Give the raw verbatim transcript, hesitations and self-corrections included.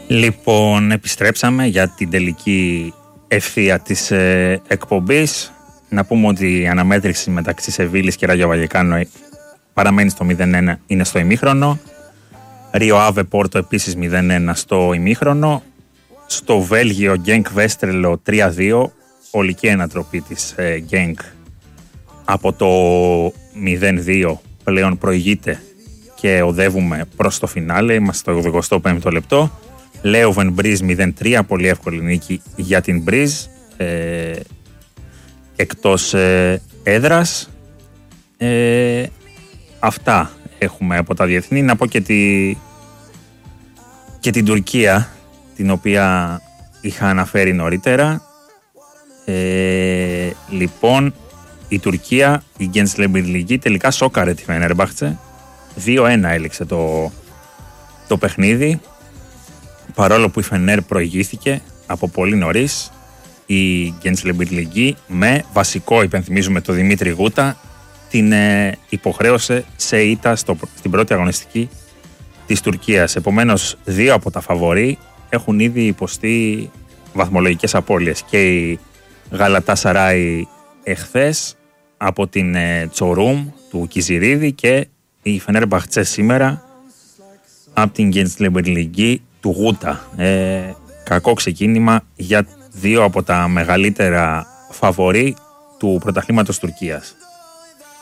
Λοιπόν, επιστρέψαμε για την τελική ευθεία της ε, εκπομπής. Να πούμε ότι η αναμέτρηση μεταξύ Σεβίλης και Ράγιο Βαγεκάνο παραμένει στο μηδέν ένα, είναι στο ημίχρονο. Ρίο Άβε Πόρτο επίσης μηδέν ένα στο ημίχρονο. Στο Βέλγιο Γκένκ Βέστρελο τρία δύο, ολική ανατροπή της ε, Γκένκ από το μηδέν δύο πλέον προηγείται και οδεύουμε προς το φινάλε, είμαστε στο ογδοηκοστό πέμπτο λεπτό. Λέοβεν Μπρίζ μηδέν τρία, πολύ εύκολη νίκη για την Μπρίζ ε, εκτός ε, έδρας. ε, αυτά έχουμε από τα διεθνή. Να πω και, τη, και την Τουρκία, την οποία είχα αναφέρει νωρίτερα. ε, λοιπόν η Τουρκία, η Gençlerbir Ligi τελικά σόκαρε τη Φενέρμπαχτσε, δύο ένα έληξε το, το παιχνίδι. Παρόλο που η Φενέρ προηγήθηκε από πολύ νωρίς, η Gençlerbir Ligi με βασικό, υπενθυμίζουμε, το Δημήτρη Γούτα, την ε, υποχρέωσε σε ήττα στο, στην πρώτη αγωνιστική της Τουρκίας. Επομένως, δύο από τα φαβορί έχουν ήδη υποστεί βαθμολογικές απώλειες. Και η Γαλατάσαράι εχθές από την ε, Τσορούμ του Κιζιρίδη και η Φενέρμπαχτσε σήμερα από την Gençlerbir Ligi του Γούτα. Ε, κακό ξεκίνημα για δύο από τα μεγαλύτερα φαβορί του πρωταθλήματος Τουρκίας.